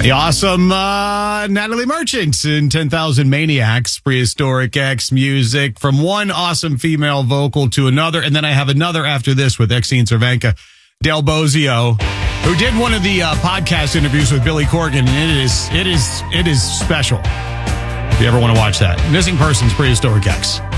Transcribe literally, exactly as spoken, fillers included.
The awesome uh, Natalie Merchant in ten thousand Maniacs, Prehistoric X music, from one awesome female vocal to another. And then I have another after this with Exene Cervenka, Del Bozio, who did one of the uh, podcast interviews with Billy Corgan. And it is, it is, it is special. If you ever want to watch that. Missing Persons, Prehistoric X.